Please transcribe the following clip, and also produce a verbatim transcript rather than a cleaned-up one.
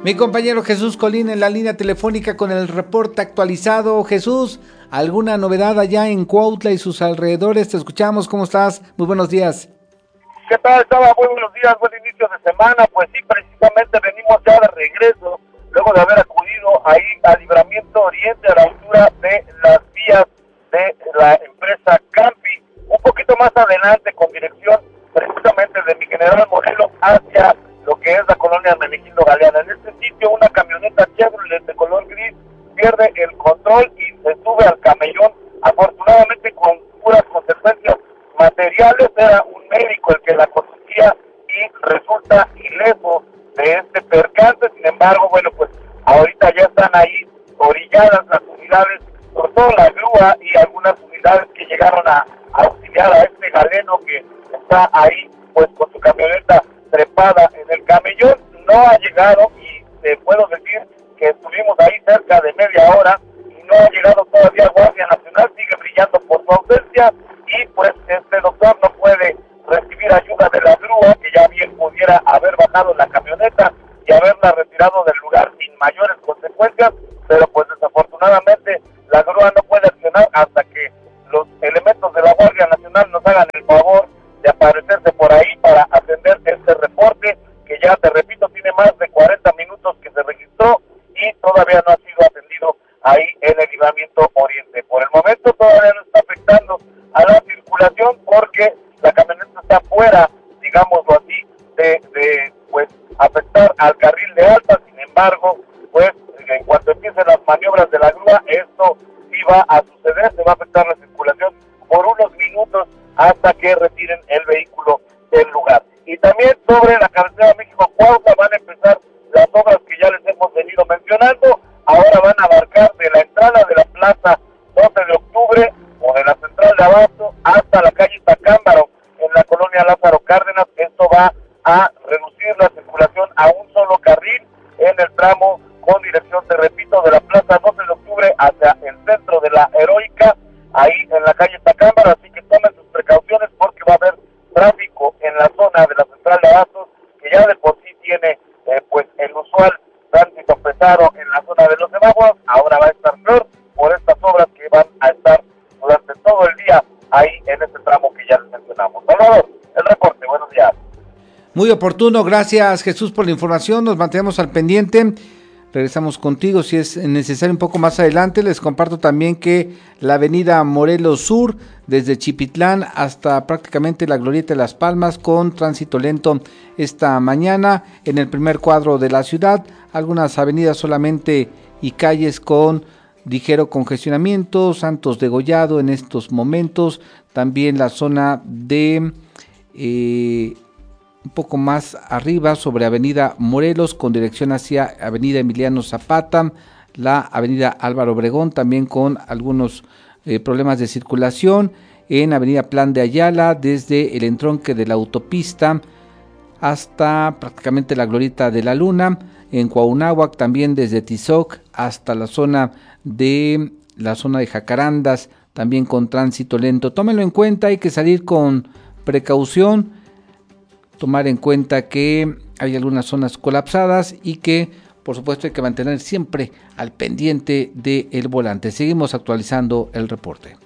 Mi compañero Jesús Colín en la línea telefónica con el reporte actualizado. Jesús, ¿alguna novedad allá en Cuautla y sus alrededores? Te escuchamos, ¿cómo estás? Muy buenos días. ¿Qué tal, Chava? Muy buenos días, buen inicio de semana. Pues sí, precisamente venimos ya de regreso, luego de haber acudido ahí a Libramiento Oriente, a la altura de las vías de la empresa Campi, un poquito más adelante con dirección precisamente de mi General Morelos hacia lo que es la colonia Hermenegildo Galeana. En este sitio una camioneta Chevrolet de color gris pierde el control y se sube al camellón, afortunadamente con puras consecuencias materiales. Era un médico el que la conducía y resulta ileso de este percance. Sin embargo, bueno, pues ahorita ya están ahí orilladas las unidades, sobre todo la grúa y algunas unidades que llegaron a, a auxiliar a este galeno que está ahí pues con su camioneta trepada en el camellón. No ha llegado y te puedo decir que estuvimos ahí cerca de media hora y no ha llegado todavía Guardia Nacional, sigue brillando por su ausencia y pues este doctor no puede recibir ayuda de la grúa, que ya bien pudiera haber bajado la camioneta y haberla retirado del lugar sin mayores consecuencias, pero pues desafortunadamente la grúa no puede accionar hasta que los elementos de la Guardia Nacional nos hagan el favor de aparecerse por ahí para atender este reporte, que ya te repito, tiene más de cuarenta minutos que se registró y todavía no ha sido atendido ahí en el Libramiento Oriente. Por el momento todavía no está afectando a la circulación porque la camioneta está fuera, digámoslo así, de, de pues afectar al carril de alta. Sin embargo, pues en cuanto empiecen las maniobras de la grúa, esto sí va a suceder, se va a afectar la circulación por unos minutos hasta que retiren el vehículo del lugar. Y también sobre la carretera México-Cuautla van a empezar las obras que ya les hemos venido mencionando. Ahora van a abarcar de la entrada de la plaza doce de octubre o de la central de Abasto hasta la calle Tacámbaro en la colonia Lázaro Cárdenas. Esto va a reducir la circulación a un solo carril en el tramo con dirección, te repito, de la plaza doce de octubre hacia el centro de la Heroica, ahí en la calle Tacámbaro. Así que tomen sus precauciones porque va a haber tráfico en la zona de la central de Abastos, que ya de por sí tiene eh, pues el usual tránsito pesado en la zona de los semáforos. Ahora va a estar peor por estas obras que van a estar durante todo el día ahí en este tramo que ya les mencionamos. Salvador, el reporte, buenos días. Muy oportuno, gracias Jesús por la información, nos mantenemos al pendiente. Regresamos contigo si es necesario un poco más adelante. Les comparto también que la avenida Morelos Sur, desde Chipitlán hasta prácticamente la Glorieta de Las Palmas, con tránsito lento esta mañana en el primer cuadro de la ciudad. Algunas avenidas solamente y calles con ligero congestionamiento. Santos Degollado en estos momentos. También la zona de... Eh, un poco más arriba sobre avenida Morelos con dirección hacia avenida Emiliano Zapata, la avenida Álvaro Obregón también con algunos eh, problemas de circulación, en avenida Plan de Ayala desde el entronque de la autopista hasta prácticamente la Glorieta de la Luna, en Cuauhnáhuac también desde Tizoc hasta la zona de la zona de Jacarandas también con tránsito lento. Tómenlo en cuenta, hay que salir con precaución, tomar en cuenta que hay algunas zonas colapsadas y que por supuesto hay que mantener siempre al pendiente del volante. Seguimos actualizando el reporte.